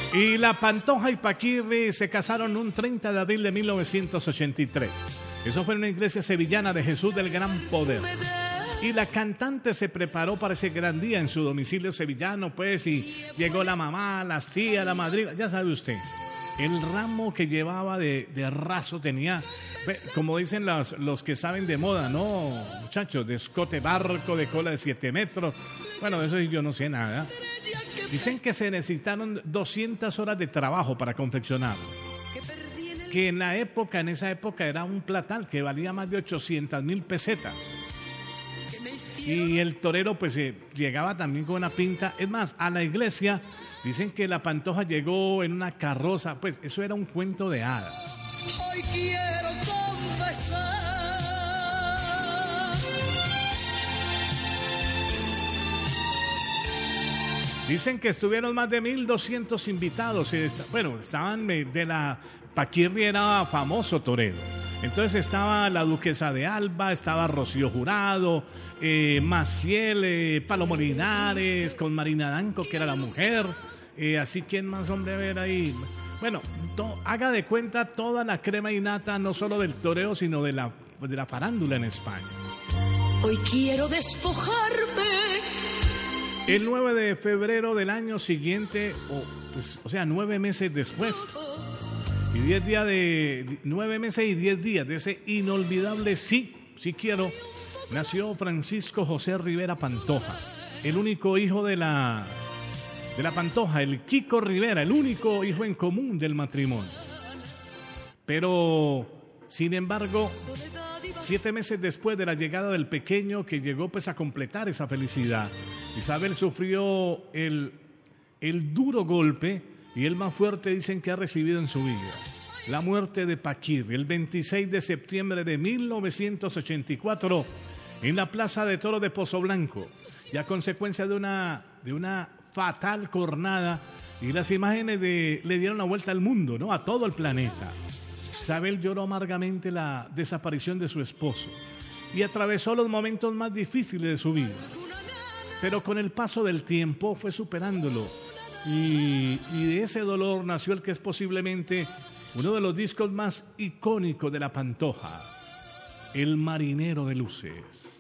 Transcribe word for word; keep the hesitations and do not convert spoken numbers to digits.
Y la Pantoja y Paquirri se casaron un treinta de abril de mil novecientos ochenta y tres. Eso fue en una iglesia sevillana de Jesús del Gran Poder. Y la cantante se preparó para ese gran día en su domicilio sevillano, pues, y llegó la mamá, las tías, la madrina, ya sabe usted. El ramo que llevaba de, de raso tenía, como dicen los, los que saben de moda, ¿no, muchachos? De escote barco, de cola de siete metros. Bueno, de eso yo no sé nada. Dicen que se necesitaron doscientas horas de trabajo para confeccionar. Que en la época, en esa época era un platal que valía más de ochocientas mil pesetas. Y el torero pues eh, llegaba también con una pinta. Es más, a la iglesia dicen que la Pantoja llegó en una carroza. Pues eso era un cuento de hadas. Hoy quiero confesar. Dicen que estuvieron más de mil doscientos invitados. Y está, bueno, estaban de la... Paquirri era famoso torero. Entonces estaba la Duquesa de Alba, estaba Rocío Jurado, eh, Maciel, eh, Palomo Linares, con Marina Danco, que era la mujer. Eh, así, ¿quién más, hombre, a ver ahí? Bueno, to, haga de cuenta toda la crema innata, no solo del toreo, sino de la, de la farándula en España. Hoy quiero despojarme. El nueve de febrero del año siguiente, o, pues, o sea, nueve meses después, y diez días de, nueve meses y diez días de ese inolvidable sí, sí quiero, nació Francisco José Rivera Pantoja, el único hijo de la, de la Pantoja, el Kiko Rivera, el único hijo en común del matrimonio. Pero, sin embargo, siete meses después de la llegada del pequeño, que llegó pues a completar esa felicidad, Isabel sufrió el, el duro golpe y el más fuerte, dicen, que ha recibido en su vida. La muerte de Paquirri, el veintiséis de septiembre de mil novecientos ochenta y cuatro, en la Plaza de Toros de Pozoblanco, y a consecuencia de una, de una fatal cornada, y las imágenes de, le dieron la vuelta al mundo, ¿no? A todo el planeta. Isabel lloró amargamente la desaparición de su esposo y atravesó los momentos más difíciles de su vida. Pero con el paso del tiempo fue superándolo. Y, y de ese dolor nació el que es posiblemente uno de los discos más icónicos de la Pantoja, El Marinero de Luces.